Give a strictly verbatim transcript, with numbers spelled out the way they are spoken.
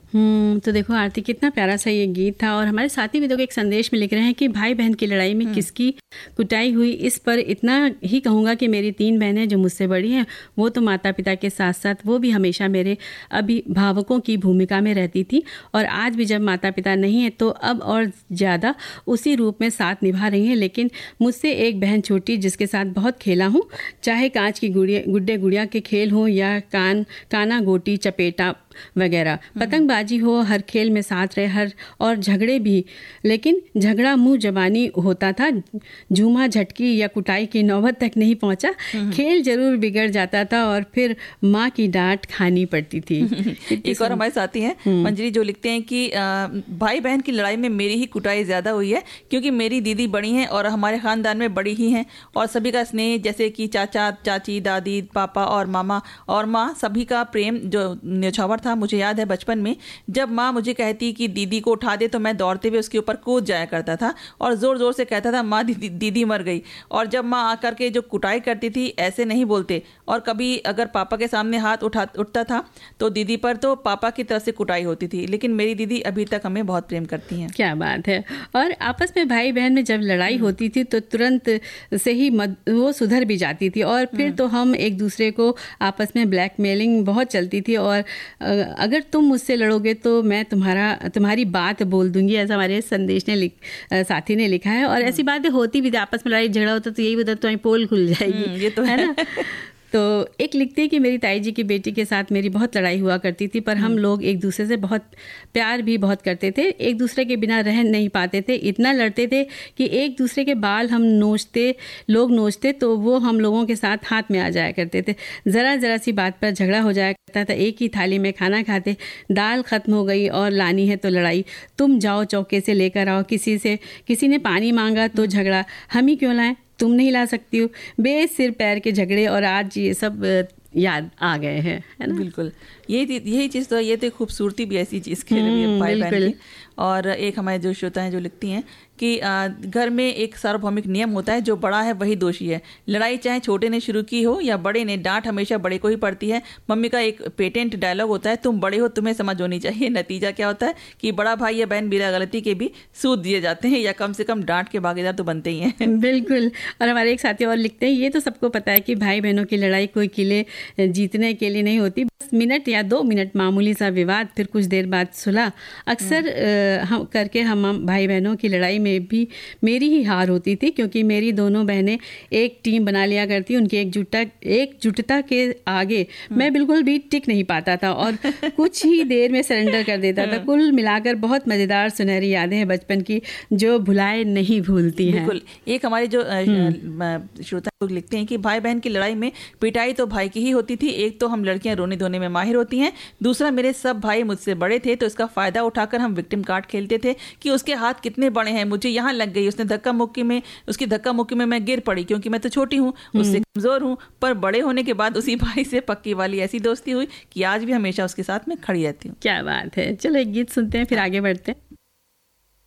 हम्म तो देखो आरती, कितना प्यारा सा ये गीत था। और हमारे साथी भी देखो एक संदेश में लिख रहे हैं कि भाई बहन की लड़ाई में किसकी कुटाई हुई। इस पर इतना ही कहूँगा कि मेरी तीन बहनें जो मुझसे बड़ी हैं, वो तो माता पिता के साथ साथ वो भी हमेशा मेरे अभिभावकों की भूमिका में रहती थी, और आज भी जब माता पिता नहीं है तो अब और ज़्यादा उसी रूप में साथ निभा रही हैं। लेकिन मुझसे एक बहन छोटी, जिसके साथ बहुत खेला हूँ, चाहे कांच की गुड़िया गुड्डे गुड़िया के खेल हों या कान काना गोटी चपेटा वगैरह, पतंगबाजी हो, हर खेल में साथ रहे, हर और झगड़े भी। लेकिन झगड़ा मुंह जबानी होता था, झूमा झटकी या कुटाई की नौबत तक नहीं पहुंचा। खेल जरूर बिगड़ जाता था और फिर माँ की डांट खानी पड़ती थी। एक और हमारे साथी हैं मंजरी, जो लिखते हैं कि भाई बहन की लड़ाई में मेरी ही कुटाई ज़्यादा हुई है, क्योंकि मेरी दीदी बड़ी हैं और हमारे ख़ानदान में बड़ी ही हैं, और सभी का स्नेह, जैसे कि चाचा चाची दादी पापा और मामा और माँ, सभी का प्रेम जो न्यौछावर था। मुझे याद है बचपन में जब माँ मुझे कहती कि दीदी को उठा दे तो मैं दौड़ते हुए उसके ऊपर कूद जाया करता था और जोर जोर से कहता था माँ दीदी, दीदी मर गई। और जब माँ आकर के जो कुटाई करती थी, ऐसे नहीं बोलते, और कभी अगर पापा के सामने हाथ उठा उठता था तो दीदी पर तो पापा की तरफ से कुटाई होती थी। लेकिन मेरी दीदी अभी तक हमें बहुत प्रेम करती हैं। क्या बात है। और आपस में भाई बहन में जब लड़ाई होती थी तो तुरंत से ही मद, वो सुधर भी जाती थी, और फिर तो हम एक दूसरे को आपस में ब्लैकमेलिंग बहुत चलती थी, और अगर तुम मुझसे लड़ोगे तो मैं तुम्हारा तुम्हारी बात बोल दूंगी, ऐसा हमारे संदेश ने लिख साथी ने लिखा है। और ऐसी बातें होती भी थी, आपस में लड़ाई झगड़ा होता तो यही बता तुम्हारी पोल खुल जाएगी, ये तो है ना। तो एक लिखते हैं कि मेरी ताई जी की बेटी के साथ मेरी बहुत लड़ाई हुआ करती थी, पर हम लोग एक दूसरे से बहुत प्यार भी बहुत करते थे, एक दूसरे के बिना रह नहीं पाते थे। इतना लड़ते थे कि एक दूसरे के बाल हम नोचते लोग नोचते तो वो हम लोगों के साथ हाथ में आ जाया करते थे। ज़रा ज़रा सी बात पर झगड़ा हो जाया करता था। एक ही थाली में खाना खाते, दाल ख़त्म हो गई और लानी है तो लड़ाई, तुम जाओ चौके से लेकर आओ। किसी से किसी ने पानी मांगा तो झगड़ा, हम ही क्यों लाएं, तुम नहीं ला सकती हो। बेसिर पैर के झगड़े, और आज ये सब याद आ गए हैं, है ना। बिल्कुल, यही यही चीज़ तो, ये तो खूबसूरती भी ऐसी चीज़ के लिए भाई बहन की। और एक हमारे जो श्रोता हैं जो लिखती हैं कि घर में एक सार्वभौमिक नियम होता है, जो बड़ा है वही दोषी है। लड़ाई चाहे छोटे ने शुरू की हो या बड़े ने, डांट हमेशा बड़े को ही पड़ती है। मम्मी का एक पेटेंट डायलॉग होता है, तुम बड़े हो तुम्हें समझ होनी चाहिए। नतीजा क्या होता है कि बड़ा भाई या बहन बिना गलती के भी सूद दिए जाते हैं, या कम से कम डांट के भागीदार तो बनते ही हैं। बिल्कुल। और हमारे एक साथी और लिखते हैं, ये तो सबको पता है कि भाई बहनों की लड़ाई कोई किले जीतने के लिए नहीं होती, बस मिनट या दो मिनट मामूली सा विवाद, फिर कुछ देर बाद सुलह। अक्सर हम करके हम भाई बहनों की लड़ाई में भी मेरी ही हार होती थी, क्योंकि मेरी दोनों बहनें एक टीम बना लिया करती, उनकी एकजुटता एकजुटता के आगे मैं बिल्कुल भी टिक नहीं पाता था और कुछ ही देर में सरेंडर कर देता था। कुल मिलाकर बहुत मज़ेदार सुनहरी यादें हैं बचपन की, जो भुलाए नहीं भूलती हैं। बिल्कुल। एक हमारे जो श्रोता लोग लिखते हैं कि भाई बहन की लड़ाई में पिटाई तो भाई की ही होती थी। एक तो हम लड़कियां रोने धोने में माहिर होती हैं, दूसरा मेरे सब भाई मुझसे बड़े थे, तो इसका फायदा उठाकर हम विक्टिम कार्ड खेलते थे कि उसके हाथ कितने बड़े हैं, मुझे यहाँ लग गई, उसने धक्का मुक्की में उसकी धक्का मुक्की में मैं गिर पड़ी, क्योंकि मैं तो छोटी हूँ, उससे कमजोर हूँ। पर बड़े होने के बाद उसी भाई से पक्की वाली ऐसी दोस्ती हुई कि आज भी हमेशा उसके साथ में खड़ी रहती हूँ। क्या बात है। चलो एक गीत सुनते हैं, फिर आगे बढ़ते हैं।